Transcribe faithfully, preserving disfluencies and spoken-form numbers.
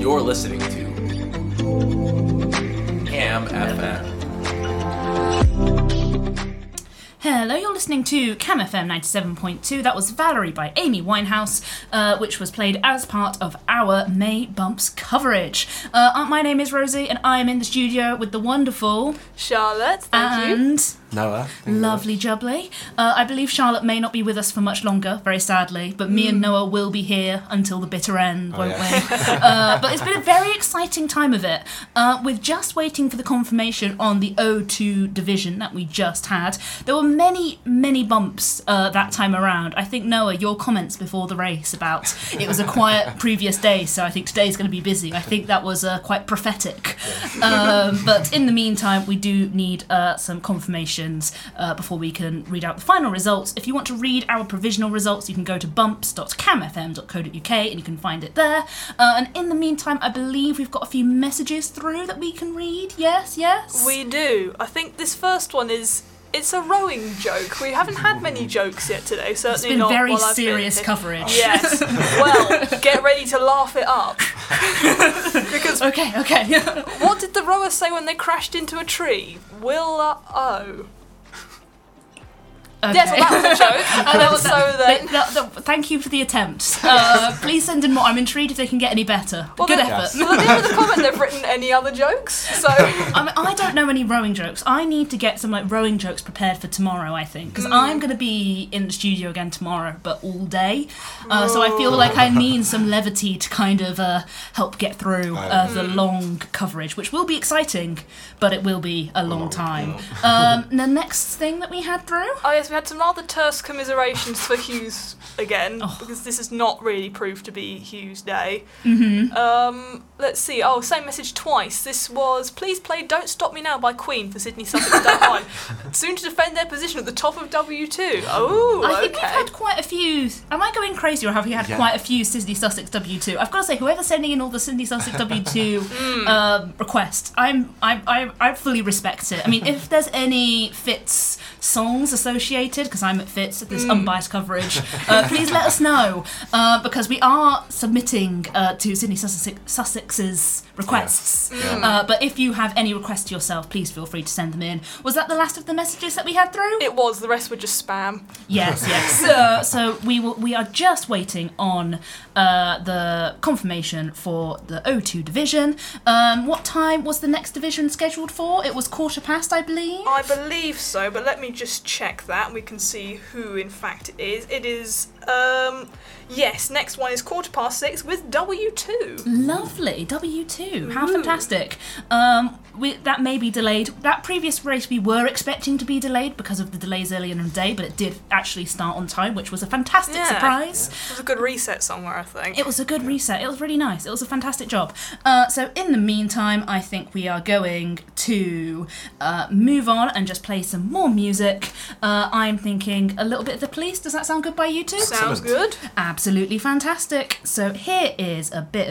You're listening to Cam F M. Hello, you're listening to Cam F M ninety-seven point two. That was Valerie by Amy Winehouse, uh, which was played as part of our May Bumps coverage. Uh, my name is Rosie, and I am in the studio with the wonderful Charlotte. Thank you. and Noah. lovely Jubbly. Uh, I believe Charlotte may not be with us for much longer, very sadly, but me and Noah will be here until the bitter end, Oh, won't yeah. we? uh, but it's been a very exciting time of it. Uh, with just waiting for the confirmation on the O two division that we just had, there were many, many bumps uh, that time around. I think, Noah, your comments before the race about it was a quiet previous day, so I think today's going to be busy. I think that was uh, quite prophetic. Um, but in the meantime, we do need uh, some confirmation Uh, before we can read out the final results. If you want to read our provisional results, you can go to bumps dot cam f m dot co dot u k and you can find it there. Uh, and in the meantime, I believe we've got a few messages through that we can read. Yes, yes? We do. I think this first one is, it's a rowing joke. We haven't had many jokes yet today, certainly It's been not very while I've been serious here. coverage. Yes. Well, get ready to laugh it up. Because Okay, okay. what did the rower say when they crashed into a tree? Will uh, oh. Okay. Yes, well, that was a joke. And That- also that- then... that- that- thank you for the attempt. Uh, please send in more. I'm intrigued if they can get any better. Well, Good then- effort. Well, at the end of the comment, they've written any other jokes. So I mean, I don't know any rowing jokes. I need to get some like rowing jokes prepared for tomorrow, I think, because I'm going to be in the studio again tomorrow, but all day. Uh, so I feel like I need some levity to kind of uh, help get through uh, the long coverage, which will be exciting, but it will be a long time. Um, the next thing that we had through. Oh yes, we had some rather terse commiserations for Hugh's again, Oh. because this has not really proved to be Hugh's day. Mm-hmm. Um, let's see, oh, same message twice. This was, please play Don't Stop Me Now by Queen for Sydney Sussex Don't Mind. Soon to defend their position at the top of W two. Oh, I think okay. we've had quite a few. Am I going crazy, or have we had Yeah. quite a few Sydney Sussex W two? I've got to say, whoever's sending in all the Sydney Sussex W two Hmm. um, requests, I'm, I, I, I fully respect it. I mean, if there's any Fitz songs associated, because I'm at Fitz at Hmm. this unbiased coverage, uh, please let us know, uh, because we are submitting uh, to Sydney Sussex, Sussex's requests. Yeah. Uh, but if you have any requests yourself, please feel free to send them in. Was that the last of the messages that we had through? It was, the rest were just spam. Yes, yes. Uh, so we will, we are just waiting on uh, the confirmation for the O two division. Um, what time was the next division scheduled for? It was quarter past, I believe. I believe so, but let me just check that. We can see who, in fact, it is. It is, um, yes, next one is quarter past six with W two. Lovely, W two. How Ooh. fantastic. Um, we, that may be delayed. That previous race we were expecting to be delayed because of the delays earlier in the day, but it did actually start on time, which was a fantastic Yeah. surprise. It was a good reset somewhere, I think. It was a good reset. It was really nice. It was a fantastic job. Uh, so in the meantime, I think we are going to uh, move on and just play some more music. Uh, I'm thinking a little bit of The Police. Does that sound good by you two? Sounds Excellent. good. Absolutely fantastic. So here is a bit